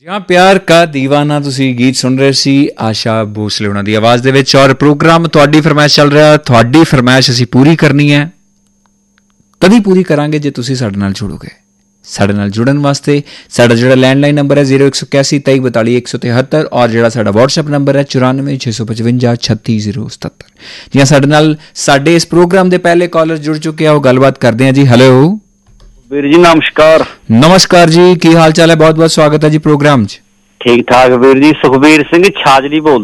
ਜਾਂ ਪਿਆਰ ਕਾ ਦੀਵਾਨਾ ਤੁਸੀਂ ਗੀਤ ਸੁਣ ਰਹੇ ਸੀ ਆਸ਼ਾ ਭੋਸਲੇ ਉਹਨਾਂ ਦੀ ਆਵਾਜ਼ ਦੇ ਵਿੱਚ। ਔਰ ਪ੍ਰੋਗਰਾਮ ਤੁਹਾਡੀ ਫਰਮਾਇਸ਼ ਚੱਲ ਰਿਹਾ। ਤੁਹਾਡੀ ਫਰਮਾਇਸ਼ ਅਸੀਂ ਪੂਰੀ ਕਰਨੀ ਹੈ। ਕਦੀ ਪੂਰੀ ਕਰਾਂਗੇ ਜੇ ਤੁਸੀਂ ਸਾਡੇ ਨਾਲ ਜੁੜੋਗੇ। ਸਾਡੇ ਨਾਲ ਜੁੜਨ ਵਾਸਤੇ ਸਾਡਾ ਜਿਹੜਾ ਲੈਂਡਲਾਈਨ ਨੰਬਰ ਹੈ 0181 2342 173 ਔਰ ਜਿਹੜਾ ਸਾਡਾ WhatsApp ਨੰਬਰ ਹੈ 94 655 36077। ਜਾਂ ਸਾਡੇ ਨਾਲ ਸਾਡੇ ਇਸ ਪ੍ਰੋਗਰਾਮ ਦੇ ਪਹਿਲੇ ਕਾਲਰ ਜੁੜ ਚੁੱਕੇ ਆ, ਉਹ ਗੱਲਬਾਤ ਕਰਦੇ ਆ ਜੀ। ਹੈਲੋ ਵੀਰ ਜੀ ਨਮਸਕਾਰ। ਨਮਸਕਾਰ ਜੀ, ਕੀ ਹਾਲ ਚਾਲ ਹੈ? ਬਹੁਤ ਬਹੁਤ ਸਵਾਗਤ ਹੈ ਜੀ ਪ੍ਰੋਗਰਾਮ 'ਚ। ਠੀਕ ਠਾਕ ਵੀਰ ਜੀ, ਸੁਖਬੀਰ ਸਿੰਘ ਛਾਜਲੀ ਬੋਲਦਾ।